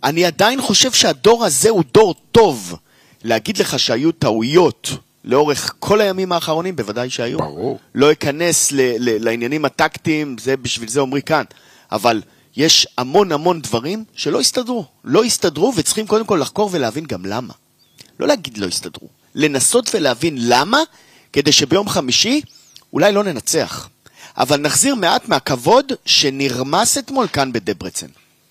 אני עדיין חושב שהדור הזה הוא דור טוב. להגיד לך שהיו טעויות לאורך כל הימים האחרונים, בוודאי שהיו. ברור. לא אכנס לעניינים הטקטיים, זה בשביל זה אומרי כאן. אבל יש המון דברים שלא הסתדרו. לא הסתדרו, וצריכים קודם כל לחקור ולהבין גם למה. לא להגיד לא הסתדרו. לנסות ולהבין למה, כדי שביום חמישי אולי לא ננצח. אבל נחזיר מעט מהכבוד שנרמס אתמול כאן בדברצן.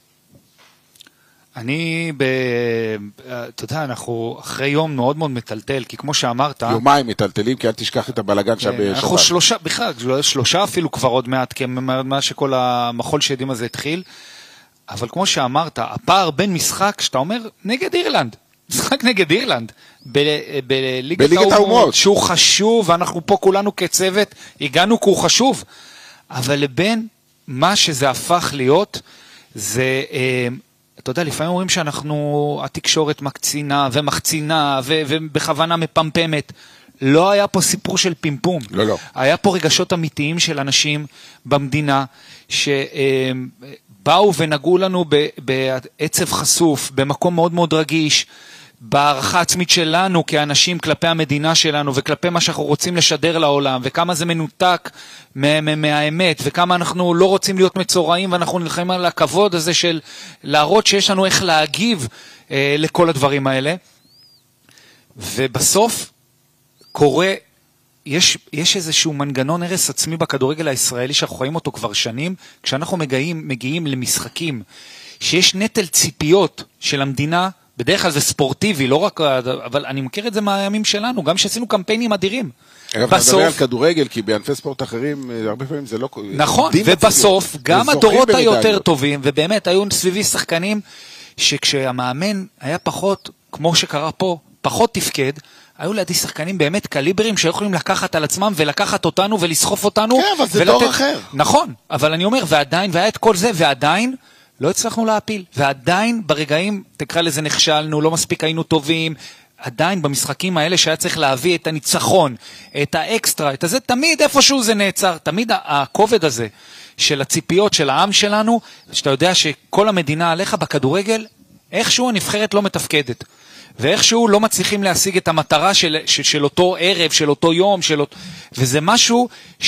אתה יודע, אנחנו אחרי יום מאוד מאוד מטלטל, כי כמו שאמרת... יומיים מטלטלים, כי אל תשכח את הבלגן שם בשבת. אנחנו שלושה אפילו כבר עוד מעט, כי מה שכל המחול שדים הזה התחיל, אבל כמו שאמרת, הפער בין משחק, שאתה אומר, נגד אירלנד, משחק נגד אירלנד, בליגת האומות, שהוא חשוב, ואנחנו פה כולנו כצוות, הגענו כי הוא חשוב, אבל לבין מה שזה הפך להיות, זה... אתה יודע, לפעמים אומרים שאנחנו, התקשורת מקצינה ומחצינה ובכוונה מפמפמת. לא היה פה סיפור של פימפום. לא. היה פה רגשות אמיתיים של אנשים במדינה שבאו ונגעו לנו בעצב חשוף, במקום מאוד מאוד רגיש, בערכה עצמית שלנו כאנשים כלפי המדינה שלנו וכלפי מה שאנחנו רוצים לשדר לעולם, וכמה זה מנותק מהאמת, וכמה אנחנו לא רוצים להיות מצורעים, ואנחנו נלחמים על הכבוד הזה של להראות שיש לנו איך להגיב לכל הדברים האלה. ובסוף קורה, יש איזשהו מנגנון הרס עצמי בכדורגל הישראלי שאנחנו חיים אותו כבר שנים, כשאנחנו מגיעים למשחקים שיש נטל ציפיות של המדינה, בדרך כלל זה ספורטיבי, לא רק, אבל אני מכיר את זה מהימים שלנו, גם שעשינו קמפיינים אדירים. אגב, אתה מדבר על כדורגל, כי בענפי ספורט אחרים, הרבה פעמים זה לא... נכון, ובסוף, גם הדורות היותר טובים, ובאמת היו סביבי שחקנים, שכשהמאמן היה פחות, כמו שקרה פה, פחות תפקד, היו לידי שחקנים באמת קליברים, שיכולים לקחת על עצמם, ולקחת אותנו, ולסחוף אותנו. כן, אבל זה דור אחר. נכון, אבל אני אומר, ועדיין, והיה את כל זה, ועדיין, לא הצלחנו להפיל, ועדיין ברגעים, תקרא לזה נכשלנו, לא מספיק היינו טובים, עדיין במשחקים האלה שהיה צריך להביא את הניצחון, את האקסטרה, את הזה, תמיד איפשהו זה נעצר, תמיד הכובד הזה של הציפיות של העם שלנו, שאתה יודע שכל המדינה עליך בכדורגל, איכשהו הנבחרת לא מתפקדת, ואיכשהו לא מצליחים להשיג את המטרה של אותו ערב, של אותו יום, וזה משהו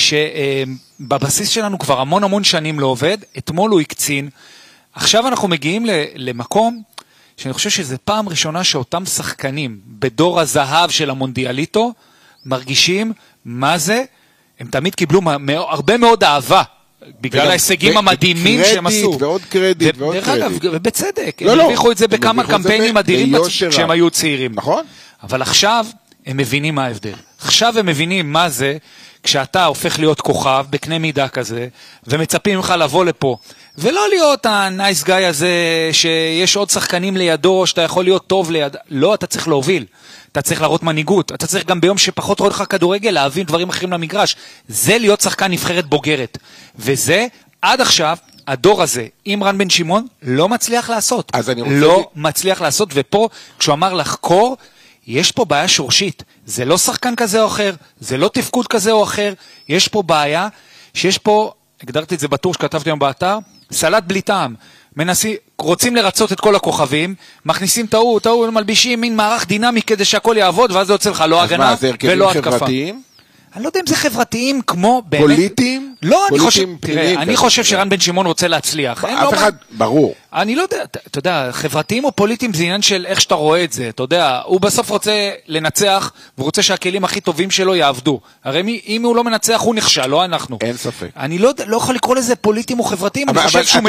שבבסיס שלנו כבר המון שנים לא עובד, אתמול הוא הקצין, עכשיו אנחנו מגיעים למקום שאני חושב שזה פעם ראשונה שאותם שחקנים בדור הזהב של המונדיאליטו מרגישים מה זה, הם תמיד קיבלו הרבה מאוד אהבה בגלל ההישגים המדהימים שהם עשו. ועוד קרדיט ועוד קרדיט. ובצדק, הם הרוויחו את זה בכמה קמפיינים אדירים כשהם היו צעירים. נכון. אבל עכשיו הם מבינים מה ההבדל. עכשיו הם מבינים מה זה כשאתה הופך להיות כוכב בקנה מידה כזה, ומצפים ממך לבוא לפה, ולא להיות הנייס גאי הזה שיש עוד שחקנים לידו, שאתה יכול להיות טוב ליד... לא, אתה צריך להוביל, אתה צריך להראות מנהיגות, אתה צריך גם ביום שפחות רואה לך כדורגל להבין דברים אחרים למגרש. זה להיות שחקן נבחרת בוגרת, וזה עד עכשיו הדור הזה, עם רן בן שמעון, לא מצליח לעשות. לא מצליח לעשות, ופה כשהוא אמר לחקור, יש פה בעיה שורשית, זה לא שחקן כזה או אחר, זה לא תפקוד כזה או אחר, יש פה בעיה, שיש פה, הגדרתי את זה בטור שכתבתי היום באתר, סלט בלי טעם, רוצים לרצות את כל הכוכבים, מכניסים טעות, מלבישים מין מערך דינמי כדי שהכל יעבוד, ואז זה יוצא לך לא הגנה ולא התקפה. חברתיים? אני לא יודע אם זה חברתיים כמו באמת... פוליטיים? לא, אני חושב שרן בן שמעון רוצה להצליח. אף אחד, ברור. אני לא יודע, אתה יודע, חברתיים או פוליטיים זה עניין של איך שאתה רואה את זה, אתה יודע, הוא בסוף רוצה לנצח, והוא רוצה שהכלים הכי טובים שלו יעבדו. הרי אם הוא לא מנצח, הוא נכשל, לא אנחנו. אין ספק. אני לא יכול לקרוא לזה פוליטיים או חברתיים, אני חושב שהוא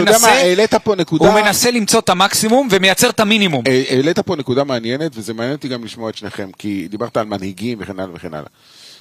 מנסה למצוא את המקסימום ומייצר את המינימום. העלית פה נקודה מעניינת, וזה מעניין אותי גם לשמוע את שניכם, כי דיברת על מנהיגים וכן הלאה וכן הלאה.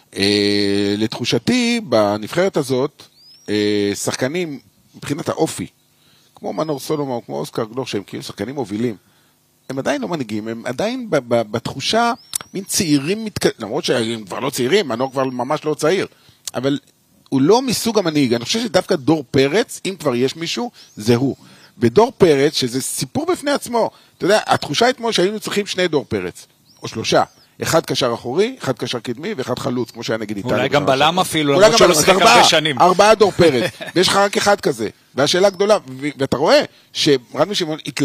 לתחושתי, בנבחרת הזאת, שחקנים, מבחינת האופי, כמו מנור סולומון, כמו אוסקר גלוך, שהם כאילו שחקנים מובילים, הם עדיין לא מנהיגים, הם עדיין בתחושה, מין צעירים, למרות שהם כבר לא צעירים, מנור כבר ממש לא צעיר, אבל הוא לא מסוג המנהיג. אני חושב שדווקא דור פרץ, אם כבר יש מישהו, זה הוא. ודור פרץ, שזה סיפור בפני עצמו, אתה יודע, התחושה אתמול שהיינו צריכים 2 דור פרץ, או 3, אחד קשר אחורי, אחד קשר קדמי, ואחד חלוץ, כמו שהיה נגיד איטליה. אולי גם בלם אפילו, למרות שלא שחק הרבה שנים. 4 דור פרץ, ויש לך רק אחד כזה. והשאלה גדולה, ואתה רואה שרן בן שמעון